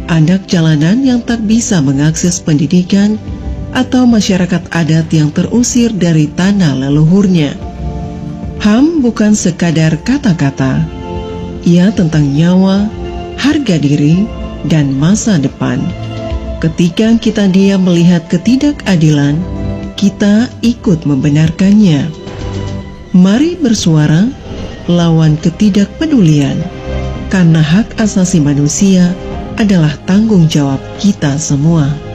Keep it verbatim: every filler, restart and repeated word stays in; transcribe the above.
anak jalanan yang tak bisa mengakses pendidikan, atau masyarakat adat yang terusir dari tanah leluhurnya. H A M bukan sekadar kata-kata. Ia tentang nyawa, harga diri, dan masa depan. Ketika kita diam melihat ketidakadilan, kita ikut membenarkannya. Mari bersuara lawan ketidakpedulian, karena hak asasi manusia adalah tanggung jawab kita semua.